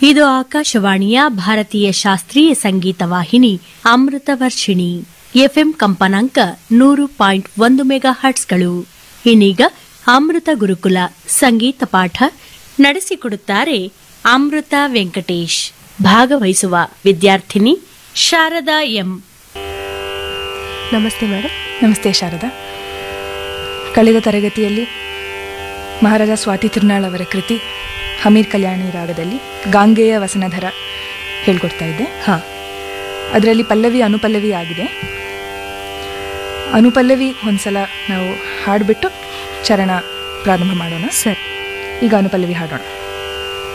ಇದು ಆಕಾಶವಾಣಿಯ ಭಾರತೀಯ ಶಾಸ್ತ್ರೀಯ ಸಂಗೀತ ವಾಹಿನಿ ಅಮೃತ ವರ್ಷಿಣಿ ಎಫ್ಎಂ ಕಂಪನಾಂಕ 100.1 ಮೆಗಾ ಹರ್ಟ್ಸ್ಗಳು. ಇನ್ನೀಗ ಅಮೃತ ಗುರುಕುಲ ಸಂಗೀತ ಪಾಠ ನಡೆಸಿಕೊಡುತ್ತಾರೆ ಅಮೃತ ವೆಂಕಟೇಶ್. ಭಾಗವಹಿಸುವ ವಿದ್ಯಾರ್ಥಿನಿ ಶಾರದಾ ಎಂ. ನಮಸ್ತೆ ಮೇಡಮ್. ನಮಸ್ತೆ ಶಾರದಾ. ಕಳೆದ ತರಗತಿಯಲ್ಲಿ ಮಹಾರಾಜ ಸ್ವಾತಿ ತಿರುನಾಳ್ ಅವರ ಕೃತಿ ಹಮೀರ್ ಕಲ್ಯಾಣಿ ರಾಗದಲ್ಲಿ ಗಾಂಗೆಯ ವಸನಧರ ಹೇಳ್ಕೊಡ್ತಾ ಇದ್ದೆ. ಅದರಲ್ಲಿ ಪಲ್ಲವಿ ಅನುಪಲ್ಲವಿ ಆಗಿದೆ. ಅನುಪಲ್ಲವಿ ಒಂದ್ಸಲ ನಾವು ಹಾಡ್ಬಿಟ್ಟು ಚರಣ ಪ್ರಾರಂಭ ಮಾಡೋಣ. ಸರ್, ಈಗ ಅನುಪಲ್ಲವಿ ಹಾಡೋಣ.